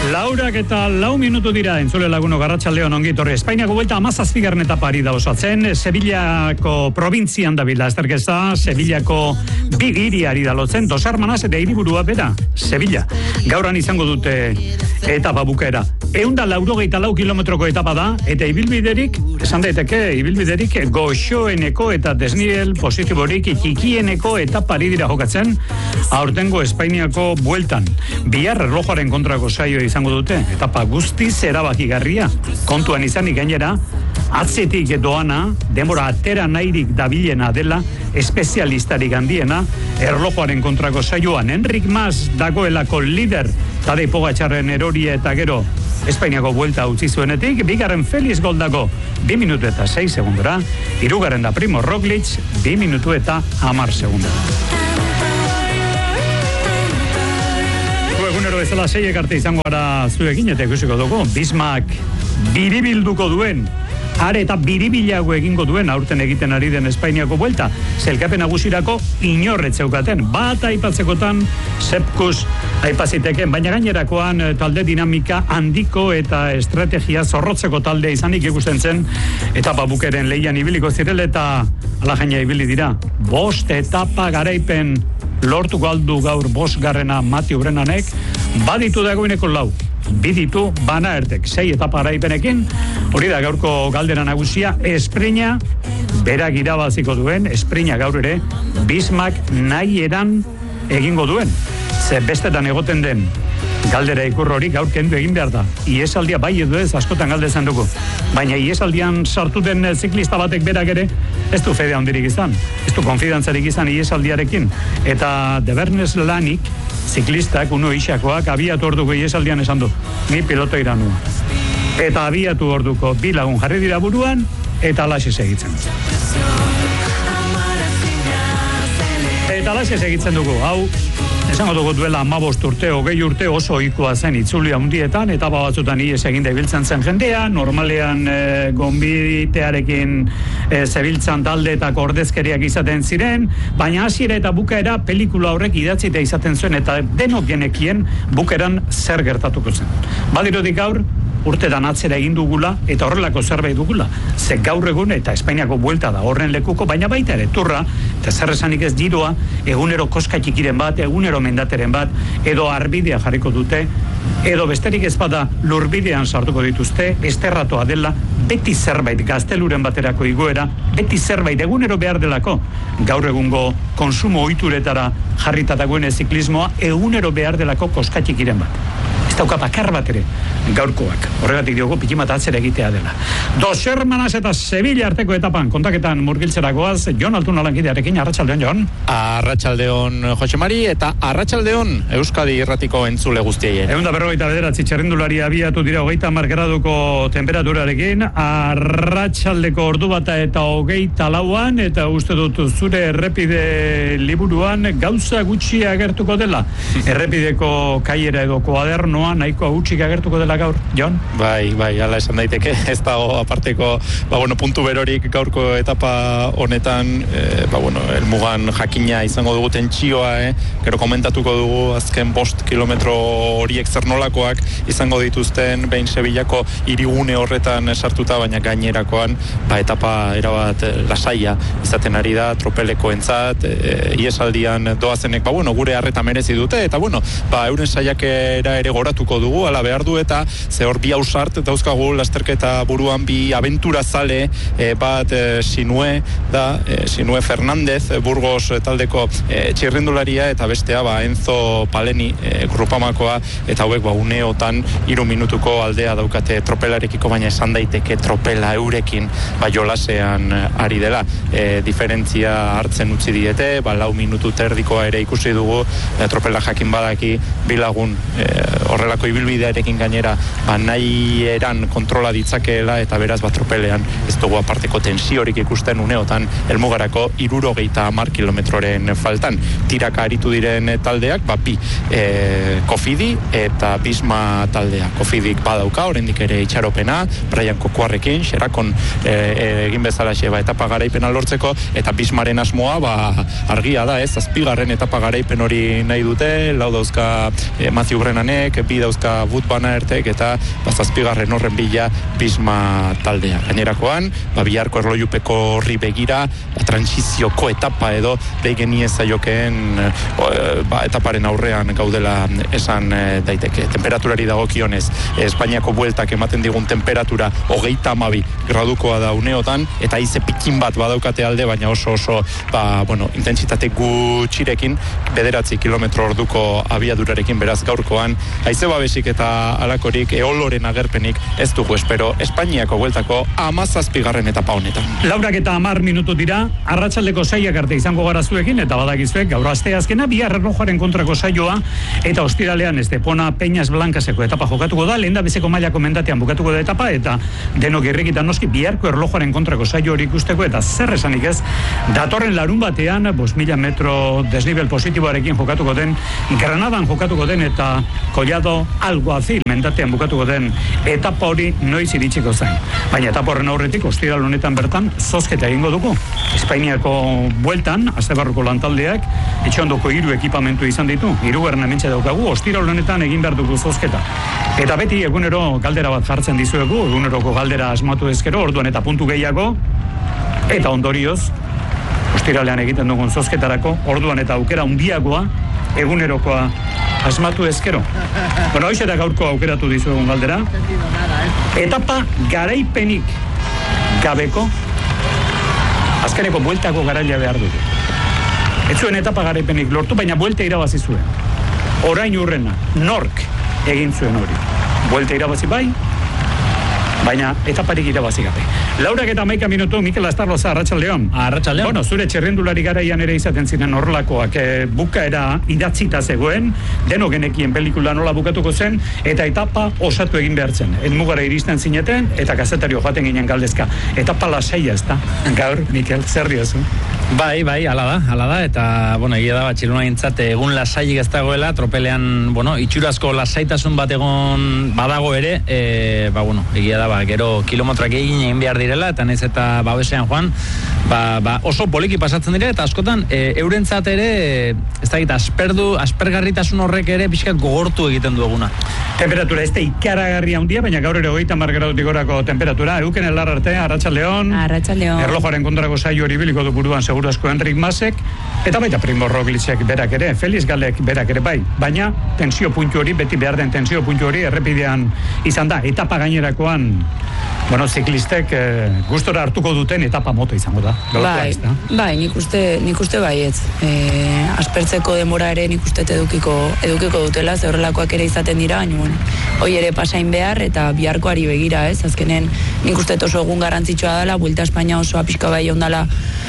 Laurak eta 4 minutu dira, entzule laguno garratxaldeon ongi torri. Espainiako buelta 17. etapari da osatzen, Sevillako probintzian dabila azterkesta, Sevillako bi hiriari da lotzen, Dos Hermanas eta hiriburua bera, Sevilla. Gauran izango dute etapa bukaera. 184 kilometroko etapa da, eta ibilbiderik, esan daiteke, ibilbiderik goxoeneko eta desnivel positiborik txikieneko etapari dira jokatzen, aurtengo Espainiako bueltan. Bihar erlojuaren kontrako saio izango dute, etapa guztiz erabakigarria. Kontuan izanik gainera, atzetik doana, denbora atera nahirik dabilena dela, espezialistarik handiena, erlojuaren kontrako saioan. Enric Mas dagoelako lider, Tadej Pogačarren eroria eta gero Espainiako buelta utzi zuenetik, bigarren Felix Goldako 2 minutu eta 6 segundora, hirugarren da Primo Roglic 2 minutu eta 10 segundora. Egunero bezala 6 arte izango gara zuekin eta ikusiko dugu. Bismarck biribilduko duen, are eta biribilago egingo duen aurten egiten ari den Espainiako buelta. Zelkapen nagusirako inorret zeukaten. Bat aipatzekotan Sepkus aipaziteken, baina gainerakoan talde dinamika handiko eta estrategia zorrotzeko talde izanik ikusten zen, etapa bukeren lehian ibiliko zirela eta alajaina ibili dira. 5 etapa garaipen lortuko aldu gaur 5. Mathieu Brennanek, baditu dagoeneko 4. Biditu bana ertek, 6 etapa garaipenekin, hori da gaurko galdera nagusia, esprina berak irabaziko duen, esprina gaur ere, Bismarck nahi eran egingo duen. Ze bestetan egoten den galdera ikur hori gaur kendu egin behar da. Iesaldia bai edo ez askotan galdezen dugu. Baina iesaldian sartu den ziklista batek berak ere, ez du fede handirik izan, ez du konfidantzarik izan iesaldiarekin. Eta Debernes Lanik, ziklistak, uno isakoak, abiatu orduko iesaldian esan du. Ni piloto iranua. Eta abiatu orduko 2 lagun jarri dira buruan, eta alaxe segitzen. Eta alaxe segitzen dugu, hau, esango dugu duela 15 urte, 20 urte oso ohikoa zen itzuli handietan, etapa batzutan ies eginda ibiltzen zen jendea, normalean gonbitearekin zebiltzan talde eta ordezkeriak izaten ziren, baina hasiera eta bukaera pelikula horrek idatzita izaten zuen, eta denok genekien bukeran zer gertatuko zen. Badirodik gaur, urtetan atzera egin dugula eta horrelako zerbait dugula. Ze gaur egun eta Espainiako buelta da horren lekuko, baina baita ere turra, eta zer esanik ez giroa, egunero koska txikiren bat, egunero mendateren bat, edo arbidea jarriko dute, edo besterik ez bada lurbidean sartuko dituzte, esterratoa dela, beti zerbait gazteluren baterako igoera, beti zerbait egunero behar delako, gaur egungo konsumo ohituretara jarrita dagoen ziklismoa, egunero behar delako koska txikiren bat. Dauka bakar bat ere gaurkoak. Horregatik diogu pikimat atzera egitea dela. Dos Hermanas eta Sevilla arteko etapan kontaketan murgiltzerakoaz, Jon Altuna lankidearekin. Arratsaldeon, Jon. Arratsaldeon, Jose Mari, eta arratsaldeon Euskadi irratiko entzule guztiei. 149 txirrindulari abiatu dira 30 graduko temperaturarekin, arratsaldeko ordu bata eta 24an, eta uste dut zure errepide liburuan gauza gutxi agertuko dela. Errepideko kaiera edo koadernoa nahiko gutxik agertuko dela gaur, Jon? Bai, hala esan daiteke, ez dago aparteko, puntu berorik gaurko etapa honetan, helmugan jakina izango dugu tentsioa, gero komentatuko dugu azken 5 kilometro horiek zer nolakoak izango dituzten, behin Sevillako hirigune horretan sartuta, baina gainerakoan, etapa erabat lasaia izaten ari da, tropeleko entzat, iesaldian doazenek, gure harreta merezi dute, eta euren saiakera ere goratuko dugu, ala behar du, eta ze hor bi hausart dauzkagu lasterketa buruan, bi abentura zale, bat Sinue da, Sinue Fernandez, Burgos taldeko txirrindularia, eta bestea Enzo Paleni grupamakoa, eta hauek uneotan 3 minutuko aldea daukate tropelarekiko, baina esan daiteke tropela eurekin jolasean ari dela, diferentzia hartzen utzi diete, 4 minutu terdikoa ere ikusi dugu, tropela jakin badaki bilagun horrelako ibilbidearekin gainera nahi eran kontrola ditzakeela, eta beraz tropelean ez dugu aparteko tensiorik ikusten uneotan helmugarako 70 kilometroren faltan. Tiraka aritu diren taldeak, bi Kofidi eta Bisma taldea. Kofidik badauka, oraindik ere itxaropena, Brian Kokuarrekin, xerakon egin bezalaxe etapa garaipena lortzeko, eta Bismaren asmoa argia da, 7. etapa garaipen hori nahi dute, lau dauzka Mathieu Brennanek, bi dauzka but bana ertek eta zazpigarren horren bila Bisma taldea. Gainerakoan, biharko erlojupeko horri begira, transizioko etapa edo deigeni ezaiokeen etaparen aurrean gaudela esan daiteke. Temperaturari dagokionez, Espainiako bueltak ematen digun temperatura 32 gradukoa da uneotan, eta haize pikin bat badaukate alde, baina oso intentsitate gutxirekin, 9 kilometro orduko abiadurarekin, beraz gaurkoan haize babesik eta alakorik eoloren agerpenik ez dugu espero Espainiako bueltako 17. etapa honetan. Laurak eta 10 minutu dira, arratsaldeko 6 arte izango gara zuekin, eta badakizuek gaur asteazkena bihar erlojaren kontrako saioa, eta ostiralean Estepona Peñas Blancaseko etapa jokatuko da, lehendabiziko mailako mendatean bukatuko da etapa, eta denok irrikitan noski biharko erlojaren kontrako saio hori ikusteko, eta zer esanik ez, datorren larun batean 5.000 metro desnivel positiboarekin jokatuko den, Granadan jokatuko den, eta Collado Alguacil mendatean bukatuko den etapa hori noiz iritsiko zain. Baina etapa horren aurretik, ostiral honetan bertan, zozketa egingo dugu. Espainiako bueltan, astebarruko lantaldeak, etxondoko 3 ekipamentu izan ditu, 3 hementxe daukagu, ostiral honetan egin behar dugu zozketa. Eta beti egunero galdera bat jartzen dizuegu, eguneroko galdera asmatu ezkero, orduan eta puntu gehiago, eta ondorioz, ostiralean egiten dugun zozketarako, orduan eta aukera handiagoa, egunerokoa asmatu ezkero. Bueno, hoxe da gaurko aukeratu dizuegun galdera. Etapa garaipenik gabeko, azkeneko bueltako garaila behar dugu. Ez zuen etapa garaipenik lortu, baina buelta irabazi zuen. Orain urrena, nork egin zuen hori. Buelta irabazi bai, baina etaparik irabazi gabe. Laurak eta 11 minutu, Mikel Astarloza, Arratsaldeon. Arratsaldeon. Bueno, zure txerrendulari garaian ere izaten ziren horrelakoak, bukaera idatzita zegoen, denok genekien pelikula nola bukatuko zen, eta etapa osatu egin behar zen. Helmugara iristen zineten, eta kazetario joaten ginen galdezka. Etapa lasaia ez da. Gaur, Mikel, zer diozu? Bai, hala da, eta, egia da, Txilunagintzat egun lasaiik ez dagoela, tropelean, itxurazko lasaitasun bat egon badago ere, egia da, gero kilometroak egin behar direla, eta naiz eta babesean joan, oso poliki pasatzen dira, eta askotan, eurentzat ere, ez da, aspergarritasun horrek ere, pixkat gogortu egiten du eguna. Temperatura ez da ikaragarria handia, baina gaur ere 30 gradutik gorako temperatura. Euken Elar arte, Arratsaldeon. Erlojaren kontrako saio hori biliko du buruan segurazko Enrik Masek, eta baita Primo Roglicek berak ere, Feliz Galek berak ere bai. Baina tensio puntu hori, beti behar den tensio puntu hori errepidean izan da. Etapa gainerakoan, ziklistek gustora hartuko duten etapa moto izango da. Bai, nik uste baietz. Aspertzeko demora ere nik uste edukiko dutela, ze horrelakoak ere izaten dira, baina hoi ere pasain behar, eta biharkoari begira, ez? Azkenen nik uste oso egun garrantzitsua dela, Vuelta a España oso apixka bai ondala,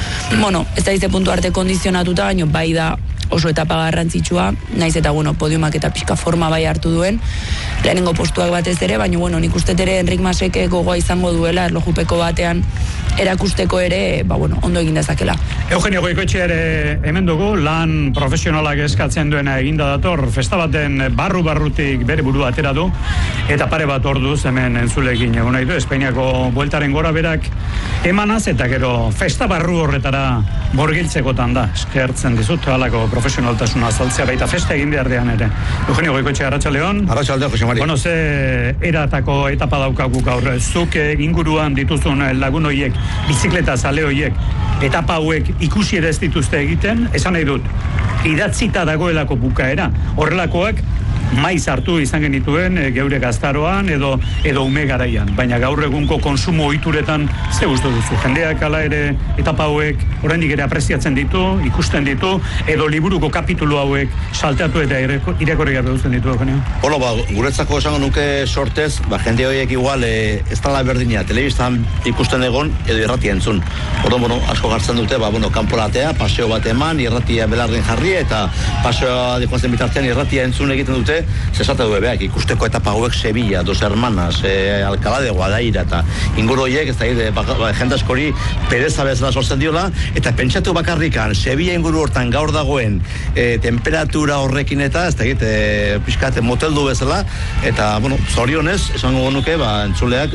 ez da izte puntu arte kondizionatuta, baina bai da oso etapa garrantzitsua, naiz eta podiumak eta pixka forma bai hartu duen, lehenengo postuak batez ere, baina nik uste ere Enrik Masek gogoa izango duela, erlojupeko batean erakusteko ere, ondo egin dezakela. Eugenio Goikoetxe ere hemen dugu, lan profesionalak eskatzen duena eginda dator, festa baten barrutik bere burua atera du, eta pare bat orduz hemen entzulekin egon nahi du, Espainiako bueltaren gora berak emanaz, eta gero festa barru horretara borgiltzekotan da, eskertzen dizut, halako profesionaltasuna azaltzea, baita festa egin behardean ere. Eugenio Goikoetxe, Arratsaldeon. Arratsaldeon, Jose Mari. Ze eratako etapa daukagu gaur, zuk inguruan dituzun lagun horiek, bizikleta zale horiek, etapa hauek ikusi ere ez dituzte egiten, esan nahi dut, idatzita dagoelako bukaera, horrelakoak maiz hartu izan genituen geure gaztaroan edo ume garaian, baina gaur egunko konsumo ohituretan ze gustu duzu? Jendeak hala ere etapa hauek oraindik ere apreziatzen ditu, ikusten ditu, edo liburuko kapitulu hauek salteatu eta irakurri gabe uzten ditu, Eugenio? Guretzako esango nuke sortez, jende horiek igual ez dala berdina, telebistan ikusten egon edo irratia entzun. Asko gartzen dute, kanpolatea, paseo bat eman, irratia belardin jarri, eta paseoa dikoazen bitartean irratia entzun egiten dute, zesate du beak, ikusteko etapa hauek Sevilla, Dos Hermanas, Alcalá de Guadaira, eta inguru horiek, ez da, jende askori pereza bezala sortzen diola, eta pentsatu bakarrikan, Sevilla inguru hortan gaur dagoen temperatura horrekin eta, ez da, pixkat moteldu bezala, eta, zorionez, esango nuke, entzuleak,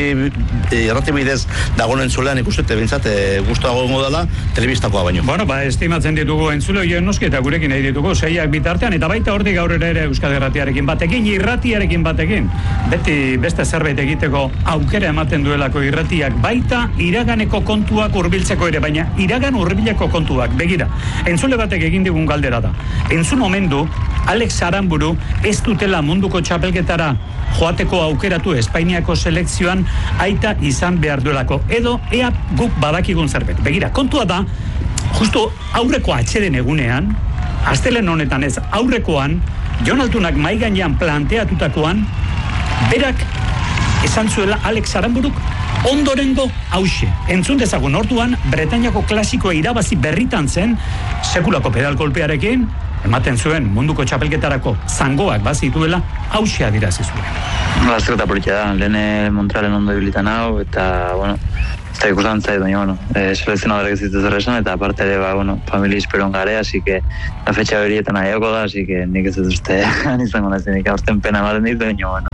irrati bidez dagoen entzulean ikustete, bintzat, guztuago gongo dela, telebistakoa baino. Estimatzen ditugu entzule horien noski, eta gurekin nahi ditugu, 6ak bitartean, eta baita hortik gaur ere Euskadi Irratiarekin batekin, irratiarekin batekin. Beti beste zerbait egiteko aukera ematen duelako irratiak, baita iraganeko kontuak hurbiltzeko ere, baina iragan hurbileko kontuak, begira. Entzule batek egin digun galdera da. Entzun omen du, Alex Aramburu ez dutela munduko txapelketara joateko aukeratu Espainiako selekzioan aita izan behar duelako. Edo, ea guk badakigun zerbait. Begira, kontua da, justu aurreko atxeden egunean, astelen honetan ez, aurrekoan, Jon Altunak mahai gainean planteatutakoan, berak esan zuela Alex Aramburuk ondorengo hauxe. Entzun dezagun orduan, Bretainiako klasikoa irabazi berritan zen, sekulako pedal kolpearekin, ematen zuen munduko txapelketarako zangoak bazituela, hauxe adirazi zuen. Azkota politia da, lehen Montrealen ondo ibilitan hau, eta, bueno, ez da ikusten zait, baina, bueno, selekzionadorek ez ditu zer esan, eta aparte ere, bueno, familia esperon gare, así que la fecha berietan aioko da, así que nik ez dut uste izango nazi, nik aurten pena ematen ditu, baina, bueno,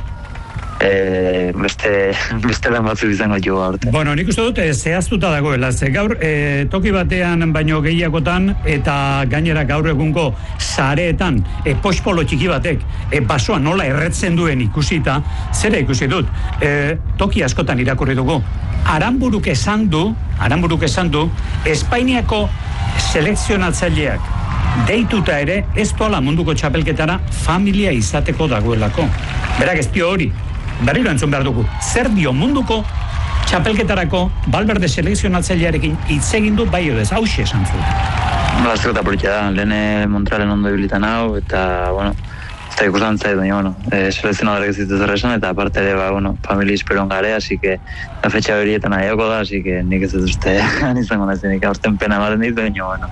beste lan batzuk izango jo aurten. Bueno, nik uste dut zehaztuta dagoela, ze gaur toki batean baino gehiagotan eta gainera gaur egungo sareetan pospolo txiki batek basoa nola erretzen duen ikusita, zera ikusi dut, toki askotan irakurri dugu. Aramburuk esan du, Espainiako selekzionatzaileak deituta ere ez doala munduko txapelketara familia izateko dagoelako. Berak ez dio hori. Berriro entzun behar dugu. Zer dio munduko txapelketarako Valverde selekzionatzailearekin hitz egin du bai odez, hauxe esan zuen. Azkota politia da, lehen Montrealen ondo ibilitan hau, eta, bueno, ez da ikusten zait, baina, bueno, selekzionadorek ez ditu zer esan, eta aparte ere, bueno, familia esperon gare, así que la fecha berietan aioko da, así que nik ez dut uste izango nazi, nik aurten pena ematen ditu, baina, bueno,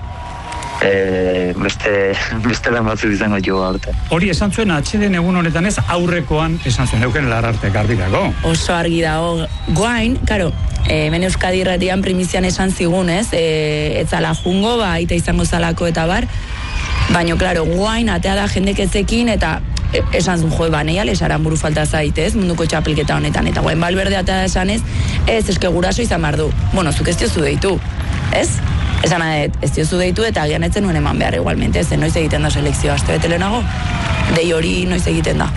beste lan batzuk izango jo aurten. Hori esan zuen atxeden egun honetan ez, aurrekoan esan zuen euken Lararte garbi dago. Oso argi dago. Goain, karo, hemen Euskadi Irratian primizian esan zigun, ez? Etzala jungo, aita izango zalako eta bar, baina, klaro, goain atea da jendek etzekin eta esan zuen joe baneial, Aramburu falta zaitez, munduko txapelketa honetan, eta goain Valverde atea da esan ez eske guraso izan behar du. Bueno, zuk ez diozu deitu, ez? Esan ez diozu deitu eta agian etzen nuen eman behar igualmente, ez noiz egiten da selekzioa, aste bete lehenago, dei hori noiz egiten da.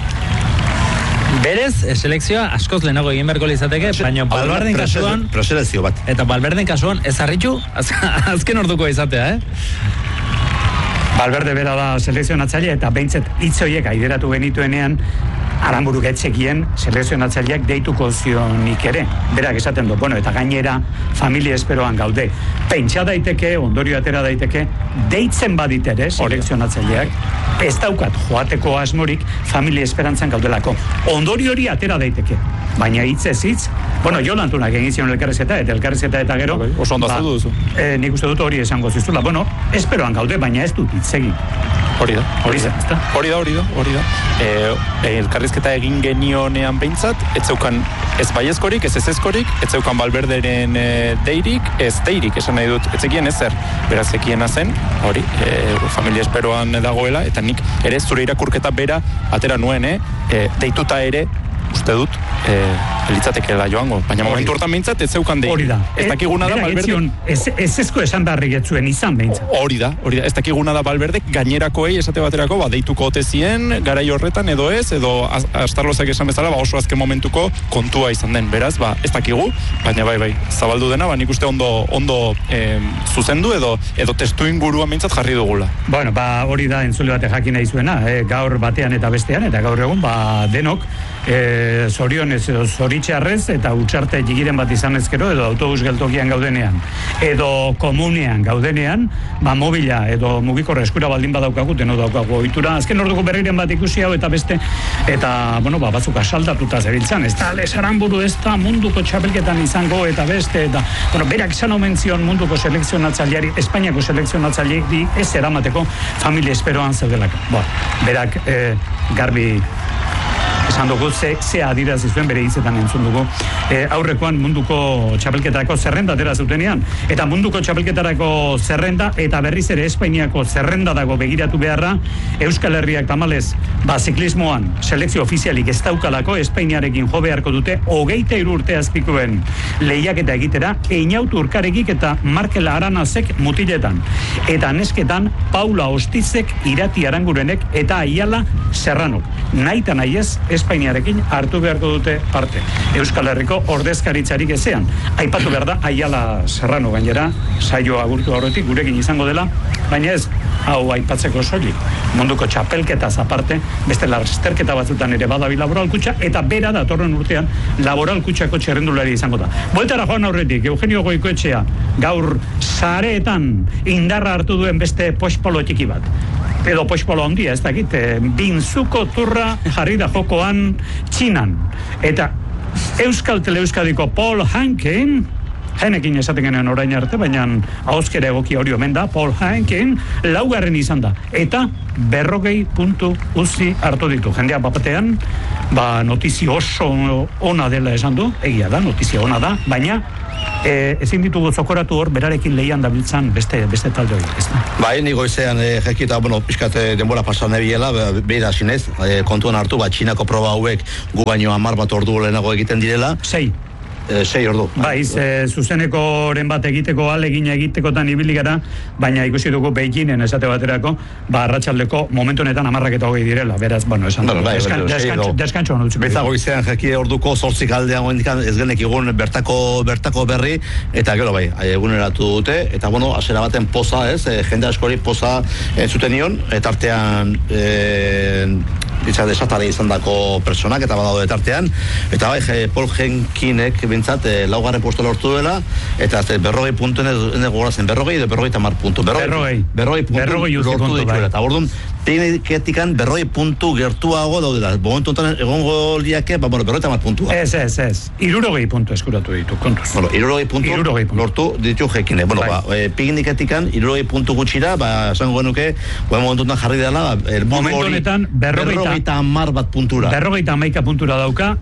Berez, selekzioa askoz lehenago egin beharko izateke, baina Valverden kasuan... Preselekzio bat. Eta Valverden kasuan ez harritu, azken orduko izatea, Valverde bera da selekzionatzaile eta behintzet hitz horiek aideratu genituenean Aramburuk etzekien selekzionatzaileak deituko zionik ere. Berak esaten du, bueno, eta gainera familia esperoan gaude. Pentsa daiteke, ondorio atera daiteke, deitzen baditere selekzionatzaileak ez daukat joateko asmorik familia esperantzan gaudelako. Ondorio hori atera daiteke. Baina hitz ez hitz, bueno, Jon Altunak egin zion elkarrizketa eta gero... Oso ondo azaldu duzu. Nik uste dut hori esango zizula. Bueno, esperoan gaude, baina ez dut hitz egin. Hori da. Elkarrizketa egin genionean behintzat, ez zeukan ez baiezkorik, ez ezezkorik, ez zeukan Valverderen deirik, esan nahi dut, ez zekien ezer, beraz zekiena zen, hori, familia esperoan dagoela, eta nik ere zure irakurketa bera atera nuen, deituta ere, uste dut, elitzatekeela joango, baina momentu hortan behintzat ez zeukan dei. Hori da. Ez dakiguna da Valverde... Ez ezko esan beharrik etzuen izan behintzat. Hori da. Ez dakiguna da Valverde gainerakoei esate baterako, deituko ote zien, garai horretan edo ez, edo Astarlozak esan bezala, oso azken momentuko kontua izan den. Beraz, ez dakigu, baina bai, zabaldu dena, nik uste ondo zuzendu edo testu inguruan behintzat jarri dugula. Bueno, hori da entzule batek jakin nahi zuena, gaur batean eta bestean, eta gaur egun, denok, zorionez edo zoritxarrez eta utxarte jigiren bat izan ezkero edo autobus geltokian gaudenean edo komunean gaudenean mobila edo mugikorra eskura baldin badaukagu deno daukagu ohitura azken orduko berriren bat ikusi hau eta beste eta batzuk asaldatuta zebiltzan ez da Aramburu ez da munduko txapelketan izango eta beste eta berak esan omen zion munduko selekzionatzaileari Espainiako selekzionatzaileari ez eramateko familia esperoan zeudelako berak garbi esan dugu, ze adirazi zuen bere hitzetan entzun dugu. Aurrekoan munduko txapelketarako zerrenda atera zutenean, eta munduko txapelketarako zerrenda, eta berriz ere Espainiako zerrenda dago begiratu beharra, Euskal Herriak tamalez, ziklismoan selekzio ofizialik ez daukalako, Espainiarekin jo beharko dute 23 urte azpikuen lehiaketa egitera, Einautu Urkarekik eta Markel Aranazek mutiletan, eta nesketan Paula Ostizek, Irati Arangurenek eta Aiala Serranok. Naita nahi ez, Espainiarekin hartu beharko dute parte. Euskal Herriko ordezkaritzarik ezean. Aipatu behar da, Aiala Serrano gainera, saio agurtu aurretik gurekin izango dela, baina ez, hau aipatzeko soilik. Munduko txapelketaz aparte, beste lasterketa batzutan ere badabi laboralkutxa, eta bera datorren urtean laboralkutxako txerrendulari izango da. Bueltara joan aurretik, Eugenio Goikoetxea, gaur sareetan indarra hartu duen beste pospolo txiki bat. Edo pospolo handia, ez dakit, Binzuko turra jarri da jokoan Txinan. Eta Euskal Teleuskadiko Paul Hanken, Henekin esaten genuen orain arte, baina ahozkera egokia hori omen da, Paul Hanken laugarren izan da. Eta 40 puntu uzi hartu ditu. Jendea bapatean, notizio oso ona dela esan du, egia da, notizia ona da, baina ezin ditugu zokoratu hor, berarekin lehian dabiltzan beste talde hori, ez da? Ni goizean jekita, pixkat denbora pasan nebiela, behira zinez, kontuan hartu, Txinako proba hauek gu baino 10 bat ordu lehenago egiten direla. 6 ordu. Zuzenekoren bat egiteko, alegina egitekotan ibili gara, baina ikusi dugu Beijingen esate baterako, arratsaldeko momentu honetan 10 direla, beraz, esan dugu, deskantxo honu dutxiko. Beza goizean jeki orduko 8 aldean ez genek egun bertako berri, eta gero eguneratu dute, eta hasiera baten poza, jende askori poza entzuten nion, eta artean desatare izan dako personak, eta badaude etartean, eta Paul Henkinek bintzat, laugarren posto lortu duela, eta 40 puntu gogorazen, 40 edo 50 puntu. 40 puntu lortu dituela, eta orduan, tekniketikan 40 puntu gertuago daudela. Momentu enten egongo liake, 50 puntua. Ez. 60 puntu eskuratu ditu, kontuz. 60 puntu lortu ditu Henkine. Tekniketikan 60 puntu gutxira, esango genuke, momentu enten jarri dela, momentu honetan 50 bat puntura. 50 puntura dauka,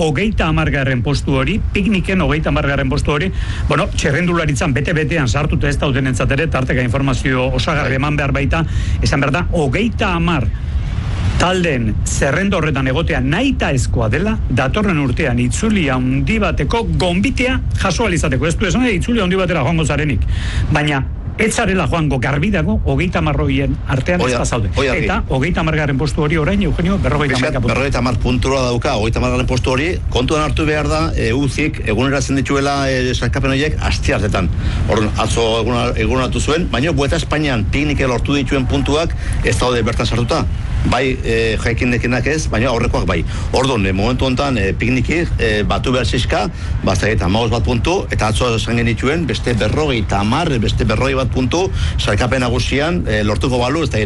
30 postu hori, pikniken 30 postu hori, txerrendularitzan bete-betean sartuta ez dauden entzatere, tarteka informazio osagarri eman behar baita, esan behar da, 30 talden zerrendo horretan egotea nahita ezkoa dela, datorren urtean itzuli handi bateko gonbitea jaso alizateko. Ez du esan, itzuli handi batera joango zarenik. Baina, ez zarela joango garbi dago 30 artean ez pasaude. Eta 30 postu hori orain, Eugenio, 50 puntura dauka, 30 postu hori, kontuan hartu behar da, UCIk eguneratzen dituela sailkapen horiek astiartetan. Atzo egunaratu zuen, baina bueta Espainian piknike lortu dituen puntuak ez daude bertan sartuta. Bai, jaikindekinak ez, baina aurrekoak bai. Orduan, momentu honetan pikniki batu behar zizka, eta 15 bat puntu, eta atzo esan genituen beste 50, beste 40 bat puntu, sailkapen nagusian lortuko balu, ez da,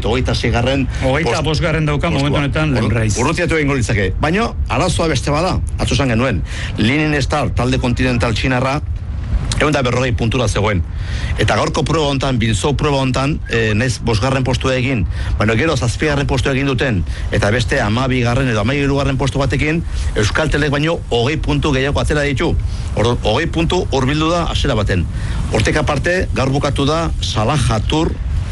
25 dauka momentu honetan Lemraiz. Urrutiatu egingo litzake. Baina, arazoa beste bada, atzo esan genuen, Lenin Star, talde kontinental txinarra, 140 puntura zegoen. Eta gaurko proba hontan, Bilzou proba hontan, naiz 5. postua egin, baina gero 7. postua egin duten, eta beste 12. edo 13. postu batekin, Euskal Telek baino 20 puntu gehiago atzera ditu. 20 puntu hurbildu da hasiera baten. Hortik aparte, gaur bukatu da Salajatur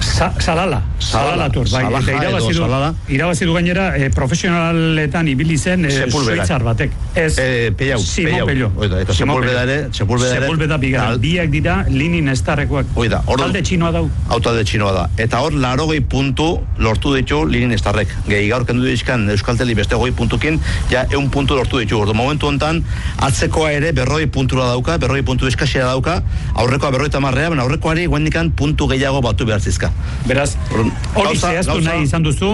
Salala Tour, bai, eta irabazi du gainera profesionaletan ibili zen suitzar batek. Pellau. Eta Sepulveda biak dira Lenin Starrekoak. Talde txinoa dau. Talde txinoa da. Eta hor 80 puntu lortu ditu Lenin Starrek. Gehi gaur kendu dizkan Euskalteli beste 20 puntukin, ja 100 puntu lortu ditu. Ordu momentu hontan atzekoa ere 40 puntura dauka, 40 puntu eskasiera dauka, aurrekoa 50, baina aurrekoari guendikan puntu gehiago batu behar zizka. Beraz, hori zehaztu nahi izan duzu,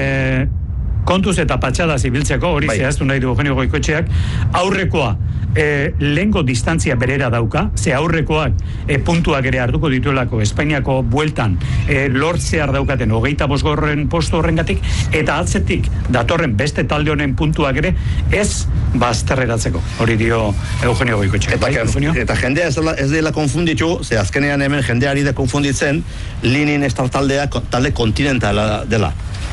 kontuz eta patxada zibiltzeko, hori zehaztu nahi du Eugenio Goikoetxeak, aurrekoa lehengo distantzia berera dauka, ze aurrekoak puntuak ere hartuko dituelako Espainiako bueltan lortzear daukaten 25. postu horrengatik, eta atzetik datorren beste talde honen puntuak ere ez bazterreratzeko. Hori dio Eugenio Goikoetxeak. Eta jendea ez dela konfunditu, ze azkenean hemen jendeari da konfunditzen, Lenin Star talde kontinentala dela.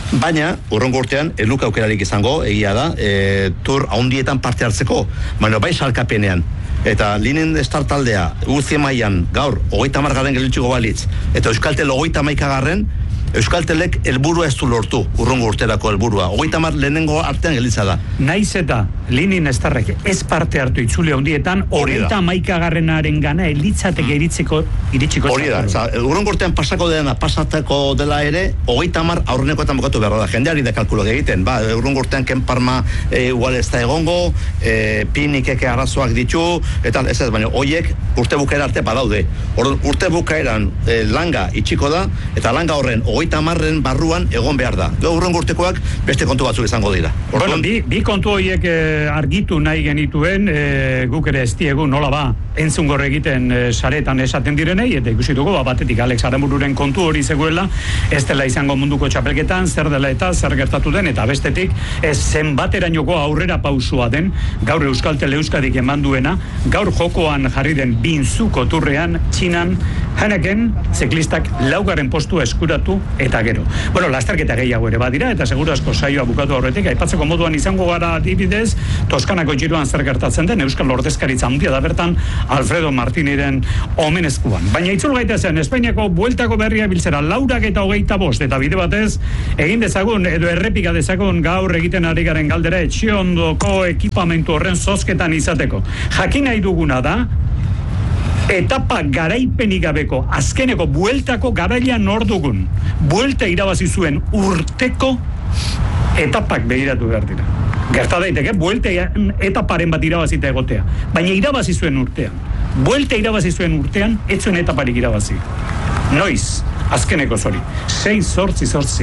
Baina, urrengo urtean, eluka aukerarik izango, egia da, tur haundietan parte hartzeko, baina bai salkapenean. Eta linen start taldea, UC mailan gaur, 30 garren gelitxuko balitz, eta Euskaltel 30 garren, Euskaltelek helburua ez du lortu, urrengo urterako helburua. 30 lehenengo artean gelitza da. Naiz eta Linin Estarrek ez parte hartu itzuli handietan, 30 garrenaren gana elitzateke iritsiko. Hori da, urrengo urtean pasatako dela ere, 30 aurrenekoetan bukatu behar da. Jendeari da kalkulok egiten, urrengo urtean Kenparma igual ez da egongo, Pinikeke arazoak ditu, eta ez ez, baina hoiek urte bukaera arte badaude. Urte bukaeran langa itxiko da, eta langa horren 30 barruan egon behar da. Urrengo urtekoak beste kontu batzuk izango dira. Bueno, bi kontu horiek argitu nahi genituen, guk ere ez diegu nola ba, entzungor egiten saretan esaten direnei, eta ikusi dugu, batetik Alex Aramururen kontu hori zegoela, ez dela izango munduko txapelketan, zer dela eta zer gertatu den, eta bestetik, ez zenbaterainoko aurrera pausua den, gaur Euskaltel Euskadik eman duena, gaur jokoan jarri den Binzuko turrean, Txinan, Haneken, ziklistak 4. postua eskuratu eta gero. Bueno, lasterketa gehiago ere badira, eta seguru asko saioa bukatu aurretik, aipatzeko moduan izango gara adibidez, Toskanako Giroan zer gertatzen den, Euskal Ordezkaritza handia da bertan, Alfredo Martiniren omenezkoan. Baina itzul gaitezen, Espainiako bueltako berria biltzera 4:25, eta bide batez, egin dezagun, edo errepika dezagun gaur egiten ari garen galdera etxiondoko ekipamentu horren zozketan izateko. Jakin nahi duguna da, etapa garaipenik gabeko azkeneko bueltako garaian nor dugun. Buelta irabazi zuen urteko etapak begiratu behar dira. Gerta daiteke, buelta etaparen bat irabazita egotea. Baina irabazi zuen urtean. Buelta irabazi zuen urtean, ez zuen etaparik irabazi. Noiz, azkeneko zori. 6-8-8.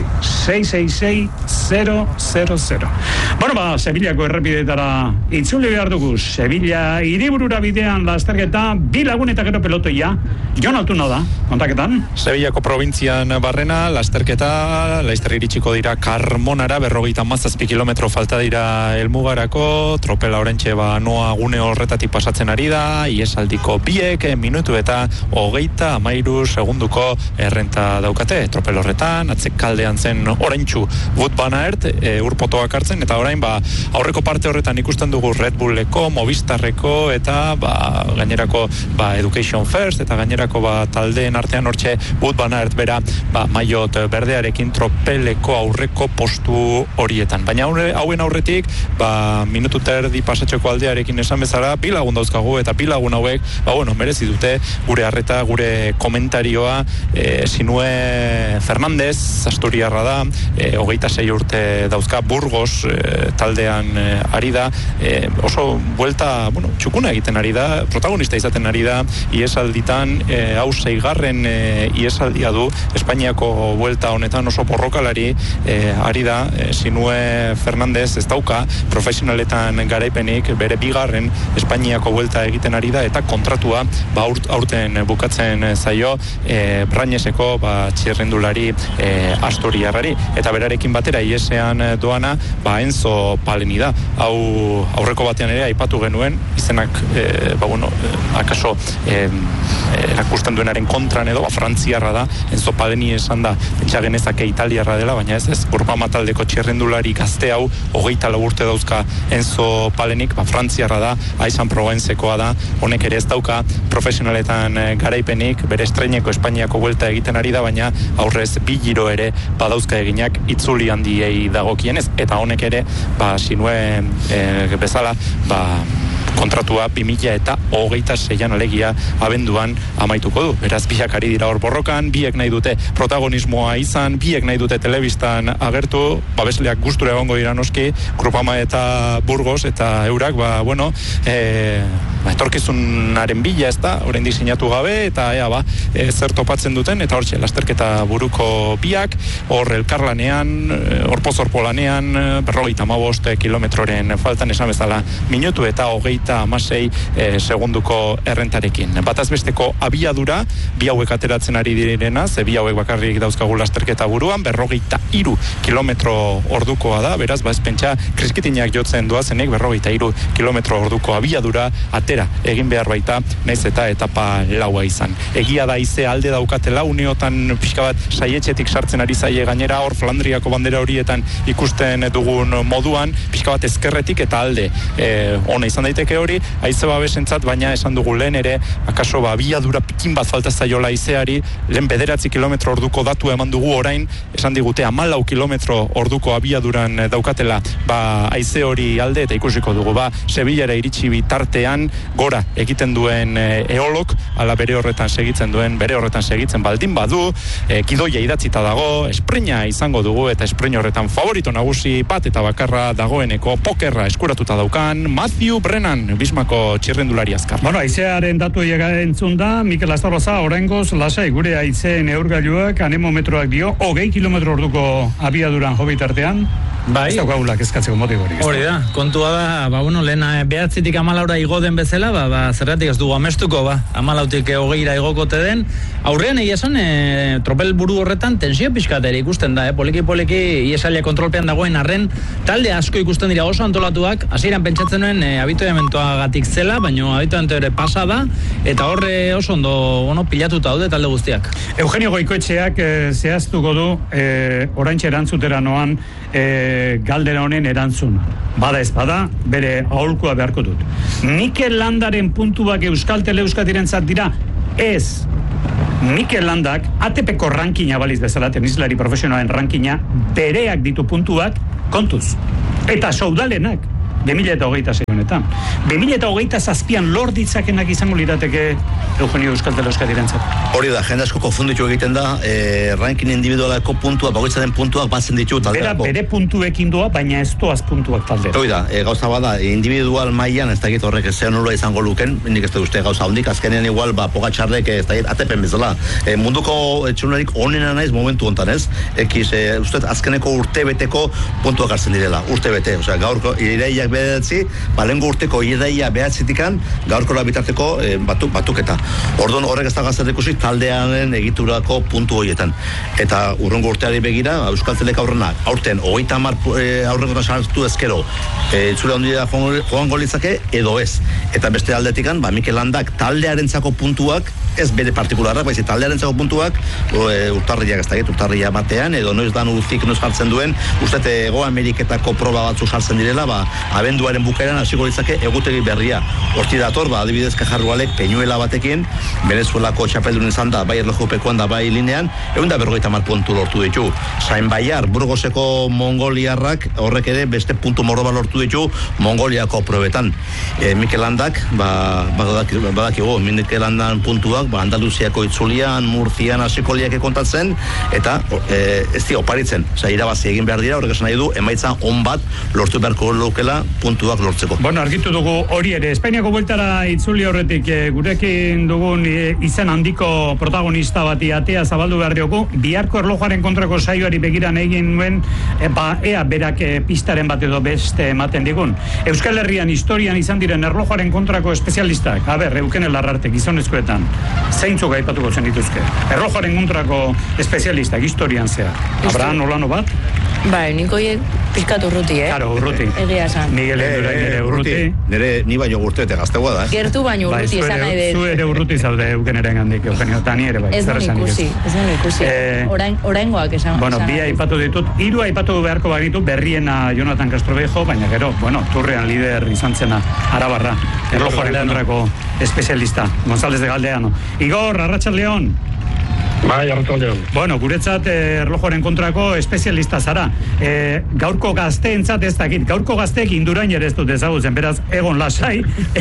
666-000. Bueno, Sevillako errepideetara itzuli behar dugu. Sevilla hiriburura bidean lasterketa, 2 lagun eta gero pelotoia. Jon Altuna da, kontaketan. Sevillako probintzian barrena, lasterketa, laizter iritsiko dira Carmonara, 57 kilometro falta dira helmugarako, tropela orentxe noa gune horretatik pasatzen ari da, iesaldiko biek, minutu eta 33 segunduko errenta daukate, tropel horretan, atzekaldean zen oraintxu Wout van Aert, urpotoak hartzen, eta orain aurreko parte horretan ikusten dugu Red Bulleko, Movistarreko, eta gainerako Education First, eta gainerako taldeen artean hortxe Wout van Aert bera maiot berdearekin tropeleko aurreko postu horietan. Baina hauen aurretik minutu terdi pasatxoko aldearekin esan bezala, 2 lagun dauzkagu, eta 2 lagun hauek merezi dute gure arreta, gure komentarioa. Sinue Fernandez, Asturiarra da, 26 urte dauzka, Burgos taldean ari da, oso buelta, txukuna egiten ari da, protagonista izaten ari da, iesalditan, hau 6. Iesaldia du, Espainiako buelta honetan oso borrokalari ari da, Sinue Fernandez ez dauka, profesionaletan garaipenik, bere 2. Espainiako buelta egiten ari da, eta kontratua aurten bukatzen zaio, Braineseko txirrindulari Asturiarrari, eta berarekin batera iesean doana Enzo Paleni da. Hau aurreko batean ere aipatu genuen, izenak akaso erakusten duenaren kontran edo frantziarra da, Enzo Paleni esan da pentsa genezake italiarra dela, baina ez, Groupama taldeko txirrindulari gazte hau 24 urte dauzka Enzo Palenik, frantziarra da, Aix-en-Provencekoa da, honek ere ez dauka profesionaletan garaipenik, bere estreineko Espainiako buelta egiten ari da, baina aurrez 2 giro ere badauzka eginak itzuli handiei dagokienez, eta honek ere Sinue bezala kontratua 2026an alegia abenduan amaituko du. Beraz, biak ari dira hor borrokan, biek nahi dute protagonismoa izan, biek nahi dute telebistan agertu, babesleak gustura egongo dira noski, Groupama eta Burgos, eta eurak, etorkizunaren bila ez da, orain diseinatu gabe, eta zer topatzen duten, eta hortxe, lasterketa buruko biak, hor elkarlanean, hor pozorpo lanean, 55 kilometroren faltan esan bezala minutu eta 36 segunduko errentarekin. Bataz besteko abiadura, 2 hauek ateratzen ari direna, ze 2 hauek bakarrik dauzkagu lasterketa buruan, 43 kilometro ordukoa da, beraz, ez pentsa, kriskitinak jotzen doazenek, 43 kilometro orduko abiadura atera behera egin behar baita, naiz eta etapa laua izan. Egia da ize alde daukatela, uneotan pixka bat saietxetik sartzen ari zaie gainera, hor Flandriako bandera horietan ikusten dugun moduan, pixka bat ezkerretik eta alde ona izan daiteke hori, haize babesentzat, baina esan dugu lehen ere, akaso abiadura pikin bat falta zaiola haizeari, lehen 9 kilometro orduko datu eman dugu orain, esan digute 14 kilometro orduko abiaduran daukatela, haize hori alde eta ikusiko dugu, Sevillera iritsi bitartean gora egiten duen eolok, ala bere horretan segitzen baldin badu, gidoia idatzita dago, esprina izango dugu eta esprina horretan favorito nagusi bat eta bakarra dagoeneko pokerra eskuratuta daukan Matthew Brennan, Bismako txirrendulari azkar. Bueno, haizearen datu entzun da, Mikel Astarroza, oraingoz lasai gure haizeen neurgailuak anemometroak dio, 20 kilometro orduko abiaduran jo bitartean. Bai. Ez daukagulak eskatzeko motiborik. Hori da, kontua da, lehen 9 14 igo den bezala, zergatik ez dugu amestuko, 14 20 igokote den, aurrean egia esan, tropel buru horretan tensio pixkateri ikusten da, poliki iesalia kontrolpean dagoen arren, talde asko ikusten dira oso antolatuak, hasieran pentsatzen nuen abituamentoagatik zela, baina abituamentu ere pasa da, eta horre oso ondo, pilatuta daude talde guztiak. Eugenio Goikoetxeak zehaztuko du, oraintxe erantzutera noan, galdera honen erantzun. Bada ez bada, bere aholkua beharko dut. Mikel Landaren puntuak Euskaltel Euskadirentzat dira, ez. Mikel Landak, ATP-ko rankina baliz bezala, tenislari profesionalen rankina, bereak ditu puntuak kontuz. Eta saudalenak, 2026etan. 2027an lor ditzakenak izango lirateke Eugenio Euskaltel Euskadirentzat. Hori da, jende asko konfunditu egiten da, ranking individualako puntuak, bagoitzaren puntuak batzen ditu talderako. Bere puntuekin doa, baina ez doaz puntuak taldera. Hori da, gauza bada, individual mailan ez dakit horrek zean nola izango luken, nik ez da uste gauza hondik, azkenean igual, Pogačarrek ez dakit ATP-en bezala. Munduko txunarik onena naiz momentu hontan, ez? Uste azkeneko urtebeteko puntuak hartzen direla, urtebete, osea, gaurko ireiak behatzi, lengo urteko ireia behatzitikan, gaurko bitarteko batuketa. Orduan horrek ez da gaztat ikusi taldearen egiturako puntu horietan. Eta urrengo urteari begira, Euskaltelek aurten 30 aurreko sartu ezkero, zure ondira joango litzake edo ez. Eta beste aldetikan, Mikel Landak taldearentzako puntuak, ez bere partikularrak, baizik taldearentzako puntuak, urtarriak ez da, urtarria batean, edo noiz dan uzik noiz jartzen duen, uste Hego Ameriketako proba batzu jartzen direla, abenduaren bukaeran hasiko litzake egutegi berria. Horti dator, adibidez Kajarrualek Peñuela batekin, Venezuelako txapeldun izan da, bai erlojupekoan da, bai linean, 150 puntu lortu ditu. Sain Baiar, Burgoseko mongoliarrak, horrek ere beste puntu morroba lortu ditu Mongoliako probetan. Mikel Landak, badakigu, Mikel Landan puntuak, Andaluziako itzulian, Murzian, Asikoliak kontatzen, eta ez di oparitzen. Irabazi egin behar dira, horrek esan nahi du, emaitza on bat lortu beharko lukela puntuak lortzeko. Bueno, argitu dugu hori ere, Espainiako bueltara itzuli horretik gurekin dugun izen handiko protagonista bati atea zabaldu behar diogu, biharko erlojuaren kontrako saioari begiran egin nuen, ea berak pistaren bat edo beste ematen digun. Euskal Herrian historian izan diren erlojuaren kontrako espezialistak, Eukene Larrarte gizonezkoetan, zeintzuk aipatuko zen dituzke. Erlojuaren kontrako espezialistak historian zehar. Abraham Olano bat? Bai, niko pizkat urruti, Claro, urruti. Egia esan. Miguel Endurain ere urruti. Nire ni baino urtete gaztegoa da, Gertu baino urruti esan nahi dut. Zu ere urruti zaude Eukeneren gandik, Eugenio, eta ni ere bai. Ez duen ikusi. Oraingoak esan. Bueno, bi aipatu ditut, 3 aipatu beharko baditu, berriena Jonathan Castrovejo, baina gero, Turrean lider izan zena, Arabarra, erlojuaren kontrako espezialista, González de Galdeano. Igor, Arratsaldeon. Bai, arratsaldeon. Bueno, guretzat erlojuaren kontrako espezialista zara. Gaurko gazteentzat ez dakit, gaurko gazteek Indurain ere ez dut ezagutzen, beraz, egon lasai.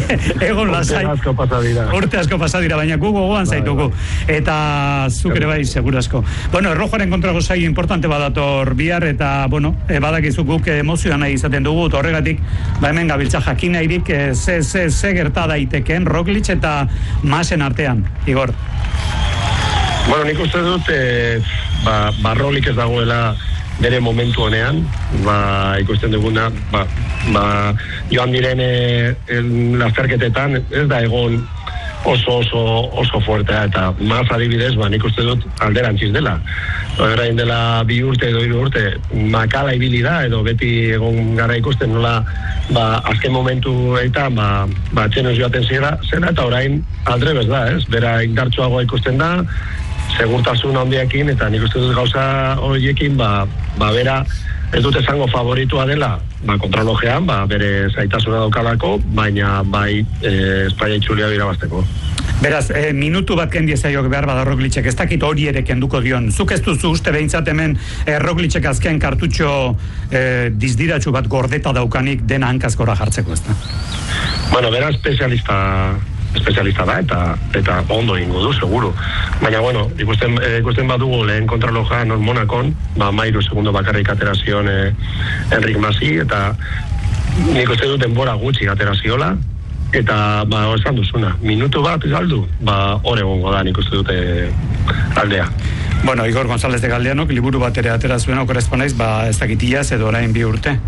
Urte asko pasa dira, baina gu gogoan zaitugu. Eta zuk ere bai, segurasko. Bueno, erlojuaren kontrako saio importante badator bihar, eta, badakizu guk emozioa nahi izaten dugu, horregatik, hemen gabiltza jakin nahirik, ze gerta daiteken Roglic eta Masen artean, Igor. Bueno, nik uste dut, Roglic ez dagoela bere momentu honean, ikusten duguna, joan diren lasterketetan, ez da egon oso fuertea, eta maz adibidez, nik uste dut alderantziz dela. Orain dela 2 urte edo 3 urte, makala ibili da, edo beti egon gara ikusten nola, azken momentu eta, txenoz joaten zera, eta orain aldrebez da, ez? Bera indartsuagoa ikusten da, segurtasun handiakin, eta nik uste dut gauza horiekin, bera ez dut esango favoritua dela, kontralojean, bere zaitasuna daukalako, baina bai Espaia itxulia irabazteko. Beraz, minutu bat kendia zaiok behar bada Roglicek, ez dakit hori ere kenduko dion. Zuk ez duzu uste behintzat hemen Roglicek azken kartutxo dizdiratxu bat gordeta daukanik dena hankazkora jartzeko, ez da? Bueno, bera espezialista da, eta ondo ingo du, seguru. Baina, bueno, ikusten badugu lehen kontralojan Monakon, 13 segundo bakarrik aterazion Enric Masi, eta nik uste dut denbora gutxi ateraziola, eta, esan duzuna, minutu bat galdu, hor egongo da nik uste dute aldea. Bueno, Igor González de Galdeanok liburu bat ere atera zuen okoresponaiz, ez dakitiaz edo orain 2 urte.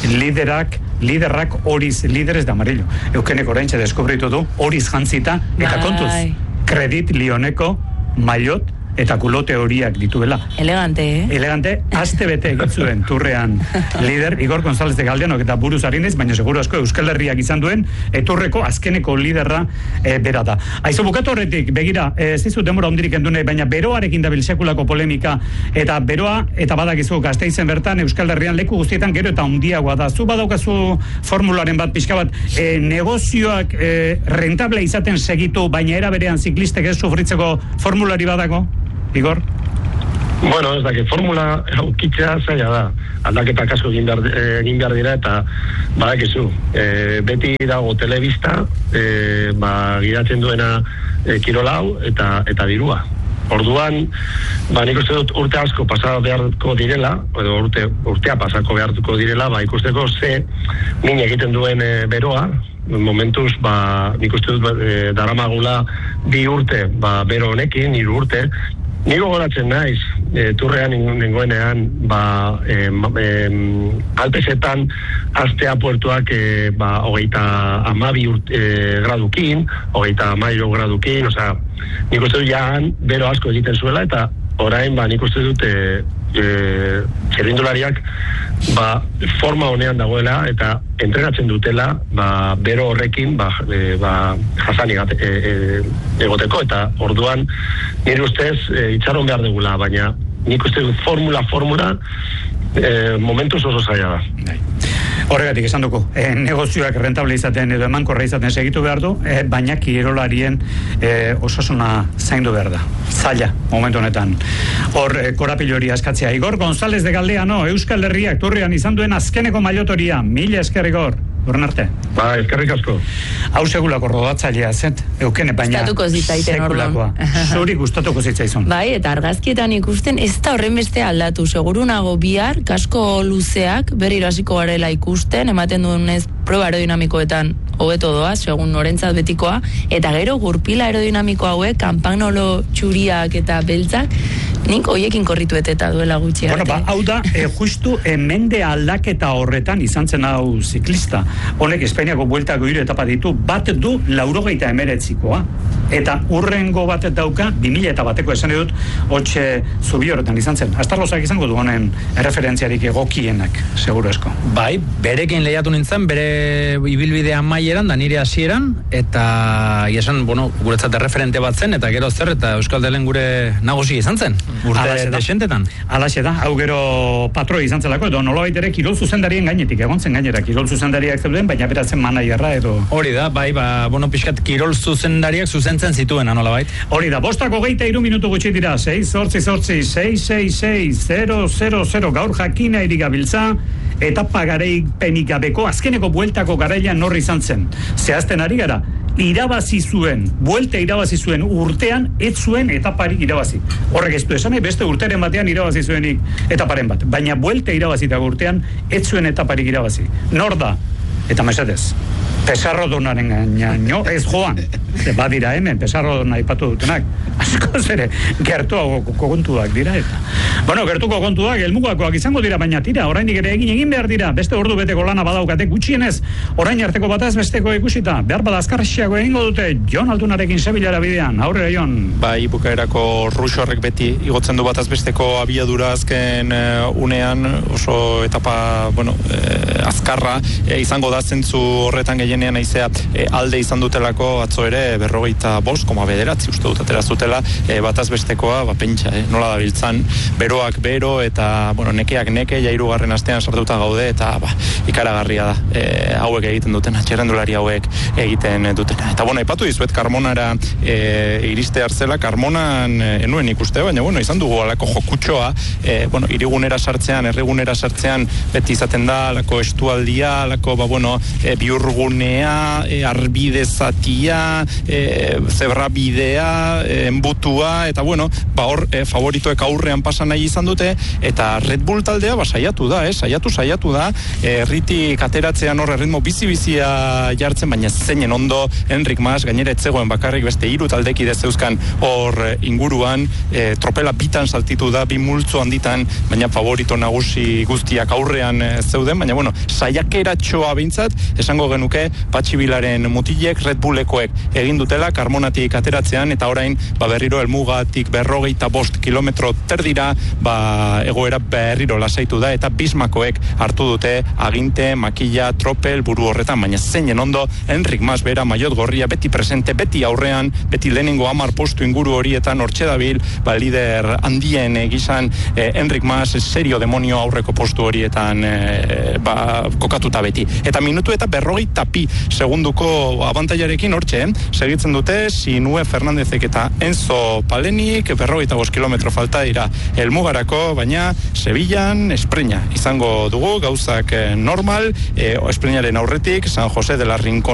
Liderrak horiz, lideres de amarillo. Eukenek oraintxe deskubritu du, horiz jantzita, eta kontuz, Kredit Lioneko maillot eta kulote horiak dituela. Elegante, Elegante, aste bete egitzuen turrean lider Igor González de Galdeanok eta buruz harinez, baina seguru asko Euskal Herriak izan duen eturreko azkeneko liderra bera da. Aizu bukatu horretik, begira, zizu demora ondirik endune, baina beroarekin dabil sekulako polemika, eta beroa, eta badakizu Gasteizen bertan Euskal Herrian leku guztietan gero eta handiagoa da. Zu badaukazu formularen bat pixka bat, negozioak rentable izaten segitu, baina era berean ziklistek ez sufritzeko formulari badago? Igor? Bueno, ez dakit, formula aukitzea zaila da. Aldaketak asko egin behar dira, eta badakizu. Beti dago telebista, gidatzen duena kirolau eta dirua. Orduan, nik uste dut urte asko pasako beharko direla, edo urtea pasako beharko direla, ikusteko ze min egiten duen beroa, momentuz, nik uste dut daramagula 2 urte, bero honekin, 3 urte. Niko goratzen naiz, turrean nengoenean, Alpesetan astea puertuak 32 gradukin, 33 gradukin, nik uste dut jaan bero asko egiten zuela, eta orain nik uste dut txerrindulariak forma honean dagoela, eta entrenatzen dutela bero horrekin jasanik egoteko, eta orduan nire ustez itxaron behar dugula, baina nik uste dut formula momentuz oso zaila da. Horregatik esan dugu, negozioak rentable izaten edo emankorra izaten segitu behar du, baina kirolarien osasuna zaindu behar da. Zaila, momentu honetan. Hor, korapilo hori askatzea. Igor González de Galdeano, Euskal Herriak turrean izan duen azkeneko mailotoria. Mila esker, Igor. Horren arte. Eskerrik asko. Hau segulako rodatzailea, zet? Eukene, baina segulakoa. Zuri gustatuko zitzaizun. Bai, eta argazkietan ikusten, ez da horren beste aldatu. Seguru nago bihar, kasko luzeak, berriro hasiko garela ikusten, ematen duenez proba aerodinamikoetan hobeto doa, segun norentzat betikoa, eta gero gurpila aerodinamiko hauek, kanpagnolo txuriak eta beltzak, nik hoiekin korritu eteta duela gutxi arte. Bueno, hau da, justu mende aldaketa horretan izan zen hau ziklista. Honek Espainiako bueltako 3 etapa ditu, bat du 89koa. Eta urrengo bat dauka 2001ko esan dut, hotxe zubi horretan izan zen. Astarlozak izango du honen erreferentziarik egokienak, seguru esko. Bai, berekin lehiatu nintzen, bere ibilbidea maieran, da nire hasieran, eta esan, guretzat erreferente bat zen, eta gero zer, eta Euskaldelen gure nagusi izan zen, urte desentetan. Alaxe da, hau gero patroi izan zelako, edo nolabait ere kirol zuzendarien gainetik, egon zen gainera, kirol zuzendariak zeuden, baina beratzen manaierra edo... Hori da, bai, pixkat kirol zuzendariak zuzentzen zituen, anolabait. Hori da, 5:23 minutu gutxi dira, 6-8-6-6-6-6-0-0-0, gaur jakina irigabiltza, etapa garaipenik gabeko, azkeneko bueltako garaia norri izan zen. Zehazten ari gara, irabazi zuen urtean, ez zuen etaparik irabazi. Horrek ez du esan, beste urteren batean irabazi zuenik etaparen bat. Baina buelta irabazitako urtean, ez zuen etaparik irabazi. Nor da? Eta mesedez, Pesarrodonaren gaino, ez joan. Badira hemen, pesarrodona aipatu dutenak. Asko zere, gertuago kontuak dira eta. Bueno, gertuko kontuak, helmugakoak izango dira, baina tira, oraindik ere egin behar dira. Beste ordu beteko lana badaukate gutxienez, orain arteko bataz besteko ikusita. Behar bada azkarresiago egingo dute, Jon Altunarekin Sevillara bidean, aurrera Jon. Bai, bukaerako Ruxorrek beti igotzen du bataz besteko abiadura azken unean, oso etapa, azkarra izango da zentzu horretan gehienean aizea alde izan dutelako atzo ere 45,9 uste dut atera zutela bataz bestekoa pentsa, nola da biltzan beroak bero eta nekeak neke ja 3. astean sartuta gaude eta ikaragarria da hauek egiten dutena, txerrendulari hauek egiten dutena. Eta aipatu dizuet Carmonara iriste hartzela, Carmonan enuen ikuste, baina izan dugu alako jokutxoa, irigunera sartzean, herrigunera sartzean beti izaten da, alako estualdia, alako biurgunea, arbide zatia, zebrabidea, enbutua, eta hor favoritoek aurrean pasa nahi izan dute, eta Red Bull taldea saiatu da, saiatu da, erritik ateratzean hor erritmo bizi-bizia jartzen, baina zeinen ondo Enric Mas, gainera etzegoen bakarrik beste 3 taldekide zeuzkan hor inguruan, tropela bitan saltitu da, 2 multzo handitan, baina favorito nagusi guztiak aurrean zeuden, baina saiakeratxoa behintzat, esango genuke Patxibilaren mutilek, Red Bullekoek egin dutela, Carmonatik ateratzean, eta orain berriro helmugatik 45 kilometro terdira, egoera berriro lasaitu da, eta Bismakoek hartu dute aginte, makilla, tropel, buru horretan, baina zeinen ondo, Enric Mas bera, maiot gorria, beti presente, beti aurrean, beti lehenengo 10 postu inguru horietan, hortxe dabil, lider handien gizan, Enric Mas, serio demonio aurreko postu horietan kokatuta beti. Eta minutu eta 40 segunduko abantailarekin hortxe, segitzen dute Sinue Fernandezek eta Enzo Palenik 45 kilometro falta dira helmugarako, baina Sevillan espreina izango dugu, gauzak normal, espreinaren aurretik San José de la Rincón